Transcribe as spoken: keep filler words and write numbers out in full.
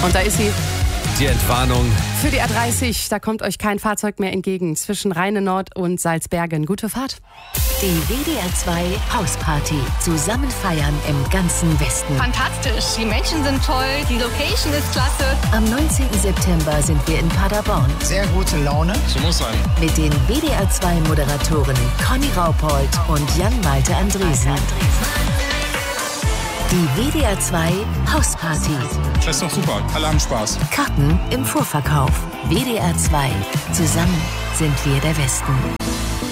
Und da ist sie. Die Entwarnung. Für die A dreißig, da kommt euch kein Fahrzeug mehr entgegen. Zwischen Rheine-Nord und Salzbergen. Gute Fahrt. Die W D R zwei Hausparty. Zusammen feiern im ganzen Westen. Fantastisch. Die Menschen sind toll. Die Location ist klasse. Am neunzehnten September sind wir in Paderborn. Sehr gute Laune. So muss sein. Mit den W D R zwei Moderatoren Conny Raupold und Jan-Malte Andresen. Die W D R zwei Hausparty. Das ist doch super. Alle haben Spaß. Karten im Vorverkauf. W D R zwei. Zusammen sind wir der Westen.